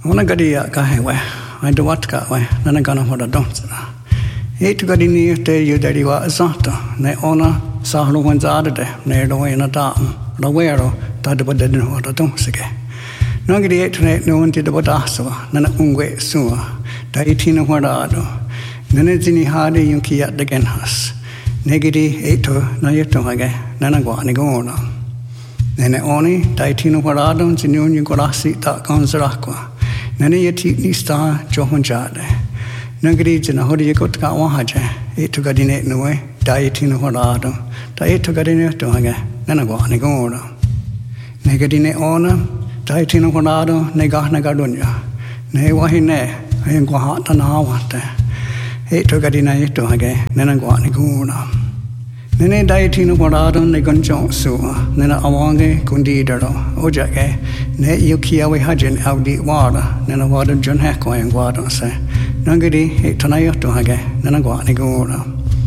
Ona gadia kahewe, I do what kawe, Nanagana what a don'tsera. Eight gadini te you daddy wa azata, ne ona sahlu one's adade, ne do in a dam, rawero, tadaba didn't what a donsige. Nogadi ate no one did about Aswa, Nana Ungwe Sua, Daitina Wadado, Nanazini Hardy Yunki at the Genhas, Negidi Eto, Nayatomage, Nanaguanigona. Nene Oni, Daitina Wadado, Zinun Yugorasi, Takanzarakwa, Nanayati Star, Johonjade. Nagadi Zinahodi Kotka Wahaja, Eto Gadine Noe, Daitina Wadado, Daeto Gadine Tohaga, Nanaguanigona. Negadine Ona, Daitina Wadado, Negahna Gadunya, Ne Wahine, Ayangwahata Nawate, Eto Gadina Tohage, Nanaguaniguna. Nene Daitina Wadado, Negunjo Sua, Nena Awange, Gundidaro, Ojake, Ne Yukiawe Hajin, Audi Wada, Nena Wada John Heko and Guado se, Nangadi, Etanayoto Hage, Nanaguaniguna.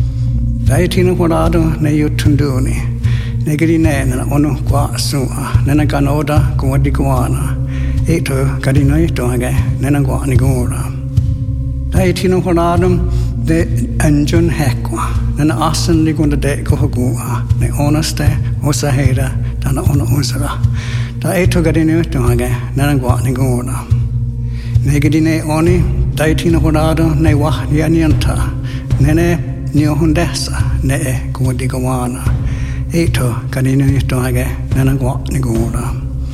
Daitina Wadado, Ne Yutunduni. Negadi ne na ono kwa sua nena kanoda kuwadikuana eto kadino ito hage nena kwa nigura daitino honadum de anjun hekwa nena asan ligunda de kohogua ne onaste osahera dana ono usara da eto kadino ito hage nena kwa nigura negadi ne oni daitino honado ne wah yanyanta nene nyohundesa ne kuwadikuana Eto, Kadino Yitohage, Nanagua Nigura.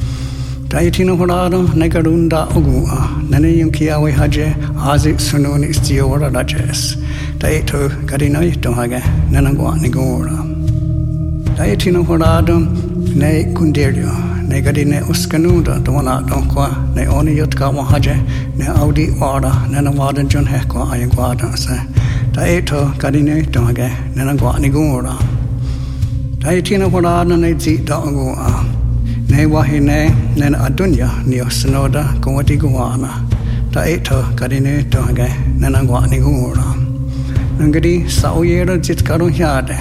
Daitino Horado, Negarunda Ogua, Nene Yunkiawe Haje, Azi Sununi Stiora Rajes. Daito, Kadino Yitohage, Nanagua Nigura. Daitino Horado, Ne Kundirio, Negadine Uskanuda, Dona Donkwa, Ne Oni Yutka Wahaje, Ne Audi Wada, Nenawada John Hekwa, Ayaguada se. Daito, Kadino Yitohage, Nanagua Nigura. Daitina Wadana ne Zidagua, Ne Wahine, Nen Adunya, Neosanoda, Gawatiguana, Daito, Gadine Toge, Nenanguanigura. Nangadi, Sauyera Zitkaro Yade,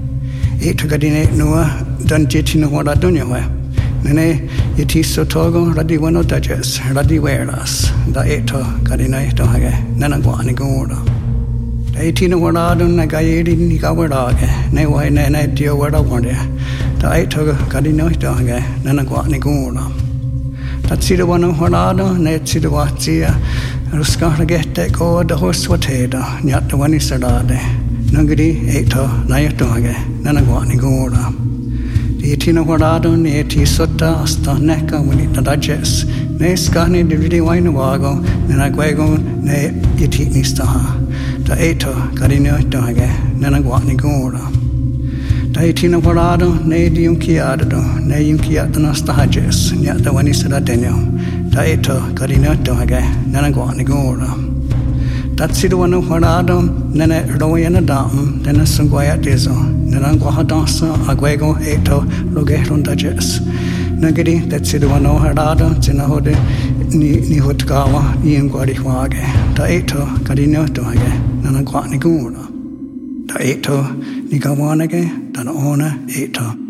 Eto Gadine Nua, Dunjitina Wadadunya, Nene, Yetiso Togo, Radiwano Duchess, Radiweras, Daito, Gadine Toge, Nenanguanigura. Eighteen Wadado, Nagayedi Nikawarage, Newa Nene Dio Wadawarde, Daito Gadino Doge, Nanaguanigura. Tatsida one of Wadado, Netsiduatia, Ruskaragete, go the horse wateda, Nyat the one is Sadade, Nugadi, Eto, Nayatoge, Nanaguanigura. The 18 Wadado, Neti Sota, Asta Neka, Winnie the Duchess, Ne Scani, the Vidi Winawago, Nenaguego, Ne Yetini Staha. Daito, Gadino Doge, Nanaguanigura. Daitina Warado, Ne Diunkiado, Ne Yunkiatanastahajes, Nyat the Wanisada Deno, Daito, Gadino Doge, Nanaguanigura. Tatsiduano Warado, Nene Royana Dam, Nena Sunguaya Dizo, Nenanguahadasa, Aguego, Eto, Rogerun Dajes. Nagadi, Tatsiduano Harado, Zinahode, Nihutgawa, Nianguadihwage, Daito, Gadino Doge. Nanaguanigura. Daito, Nigawanage, Danona, Eto.